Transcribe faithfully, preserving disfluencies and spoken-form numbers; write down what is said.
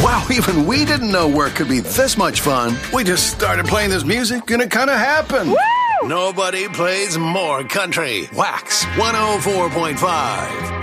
Wow, even we didn't know work could be this much fun. We just started playing this music and it kind of happened. Woo! Nobody plays more country. Wax one oh four point five.